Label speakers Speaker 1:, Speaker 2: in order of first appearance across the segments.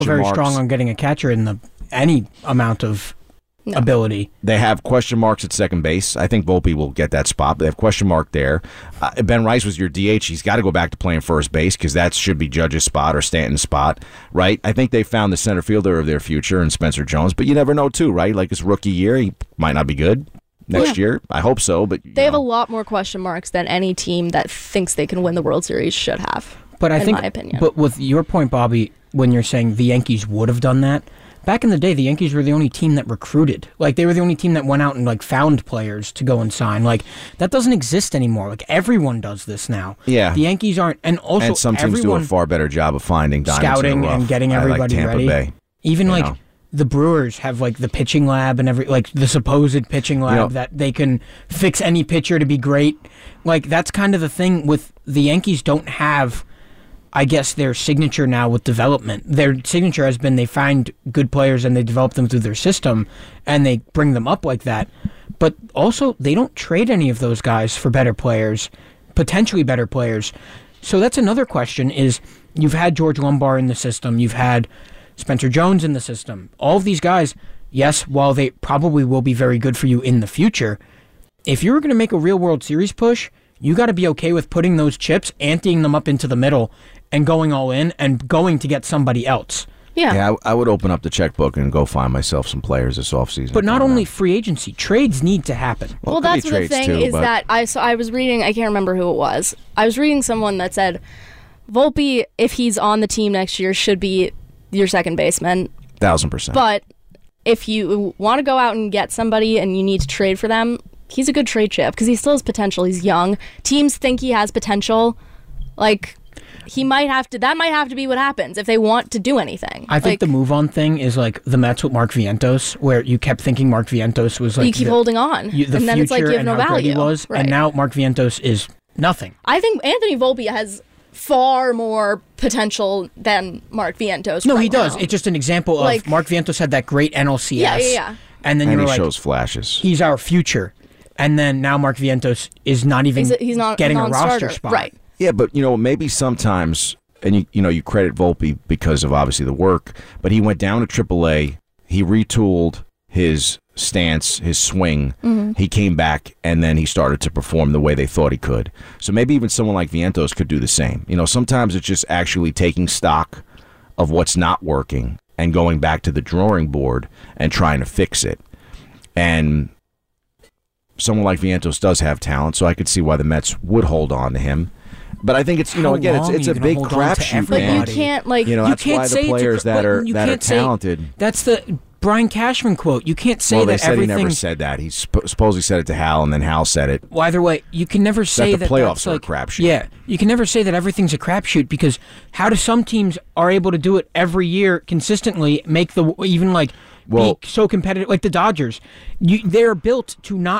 Speaker 1: very strong on getting a catcher in any amount of ability.
Speaker 2: They have question marks at second base. I think Volpe will get that spot, but they have question mark there. Ben Rice was your DH. He's got to go back to playing first base because that should be Judge's spot or Stanton's spot, right? I think they found the center fielder of their future in Spencer Jones, but you never know too, right? Like his rookie year, he might not be good. Next year, I hope so, but
Speaker 3: they have a lot more question marks than any team that thinks they can win the World Series should have.
Speaker 1: But I think,
Speaker 3: in my opinion.
Speaker 1: But with your point, Bobby, when you're saying the Yankees would have done that, back in the day, the Yankees were the only team that recruited. Like, they were the only team that went out and, like, found players to go and sign. Like, that doesn't exist anymore. Like, everyone does this now.
Speaker 2: Yeah.
Speaker 1: The Yankees aren't. And also,
Speaker 2: and some teams do a far better job of finding diamonds
Speaker 1: scouting
Speaker 2: in the rough.
Speaker 1: and getting everybody
Speaker 2: Tampa
Speaker 1: ready.
Speaker 2: Bay,
Speaker 1: Even, like, the Brewers have, like, the pitching lab and the supposed pitching lab that they can fix any pitcher to be great. Like, that's kind of the thing with the Yankees don't have, I guess, their signature now with development. Their signature has been they find good players and they develop them through their system and they bring them up like that. But also, they don't trade any of those guys for better players, potentially better players. So that's another question is you've had George Lumbar in the system. You've had Spencer Jones in the system. All of these guys, yes, while they probably will be very good for you in the future, if you're going to make a real World Series push, you got to be okay with putting those chips, anteing them up into the middle, and going all in and going to get somebody else.
Speaker 3: Yeah,
Speaker 2: I would open up the checkbook and go find myself some players this offseason.
Speaker 1: But not only free agency, trades need to happen.
Speaker 3: Well, that's the thing is that I was reading, I can't remember who it was. I was reading someone that said Volpe, if he's on the team next year, should be your second baseman.
Speaker 2: 1,000%.
Speaker 3: But if you want to go out and get somebody and you need to trade for them, he's a good trade chip because he still has potential. He's young. Teams think he has potential. Like, that might have to be what happens if they want to do anything.
Speaker 1: I think the move on thing is like the Mets with Mark Vientos, where you kept thinking Mark Vientos was like
Speaker 3: you keep holding on,
Speaker 1: and then
Speaker 3: it's like you have no value.
Speaker 1: And now Mark Vientos is nothing.
Speaker 3: I think Anthony Volpe has far more potential than Mark Vientos.
Speaker 1: No, he does. It's just an example of Mark Vientos had that great NLCS.
Speaker 3: Yeah.
Speaker 1: And then
Speaker 2: he shows flashes.
Speaker 1: He's our future. And then now Mark Vientos is not even
Speaker 3: he's not
Speaker 1: getting a roster spot.
Speaker 3: Right.
Speaker 2: Yeah, but maybe sometimes, and you credit Volpe because of obviously the work, but he went down to AAA. He retooled his stance, his swing. Mm-hmm. He came back, and then he started to perform the way they thought he could. So maybe even someone like Vientos could do the same. Sometimes it's just actually taking stock of what's not working and going back to the drawing board and trying to fix it. And someone like Vientos does have talent, so I could see why the Mets would hold on to him. But I think it's again it's a big crapshoot, man.
Speaker 3: But you can't
Speaker 2: that's why the players that are talented.
Speaker 1: That's the Brian Cashman quote. You can't say
Speaker 2: they
Speaker 1: that
Speaker 2: said
Speaker 1: everything.
Speaker 2: He never said that. He supposedly said it to Hal, and then Hal said it.
Speaker 1: Well, either way, you can never say
Speaker 2: that the playoffs are a crapshoot.
Speaker 1: Yeah, you can never say that everything's a crapshoot because how do some teams are able to do it every year consistently? Make be so competitive, like the Dodgers. They're built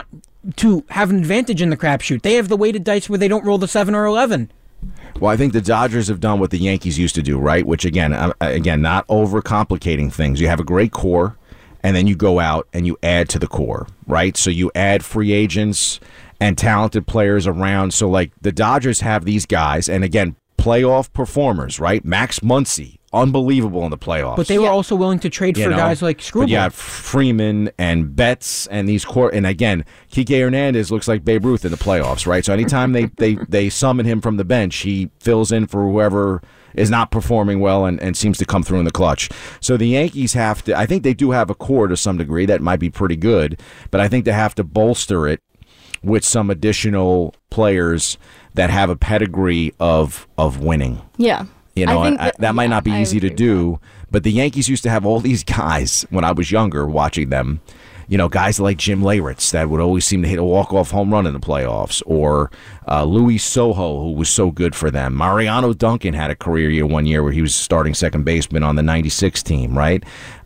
Speaker 1: to have an advantage in the crapshoot. They have the weighted dice where they don't roll the 7 or 11.
Speaker 2: Well, I think the Dodgers have done what the Yankees used to do, right? Which, again, not overcomplicating things. You have a great core, and then you go out and you add to the core, right? So you add free agents and talented players around. So, like, the Dodgers have these guys, and, again, playoff performers, right? Max Muncy, unbelievable in the playoffs.
Speaker 1: But they were also willing to trade for guys like Struble.
Speaker 2: But you have Freeman and Betts and these core. And again, Kike Hernandez looks like Babe Ruth in the playoffs, right? So anytime they summon him from the bench, he fills in for whoever is not performing well and seems to come through in the clutch. So the Yankees have to, I think they do have a core to some degree that might be pretty good, but I think they have to bolster it with some additional players that have a pedigree of winning.
Speaker 3: Yeah.
Speaker 2: That might not be easy to do, but the Yankees used to have all these guys when I was younger watching them, guys like Jim Leyritz that would always seem to hit a walk-off home run in the playoffs, or Luis Sojo, who was so good for them. Mariano Duncan had a career year one year where he was starting second baseman on the 96 team, right?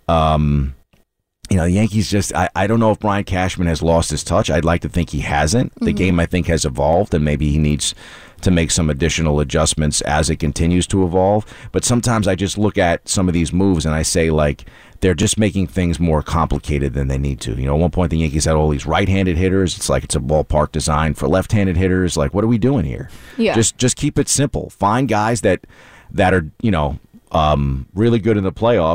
Speaker 2: The Yankees just, I don't know if Brian Cashman has lost his touch. I'd like to think he hasn't. The game, I think, has evolved, and maybe he needs to make some additional adjustments as it continues to evolve. But sometimes I just look at some of these moves and I say, like, they're just making things more complicated than they need to. At one point the Yankees had all these right-handed hitters. It's like it's a ballpark designed for left-handed hitters. Like, what are we doing here?
Speaker 3: Yeah.
Speaker 2: Just keep it simple. Find guys that are, Really good in the playoffs.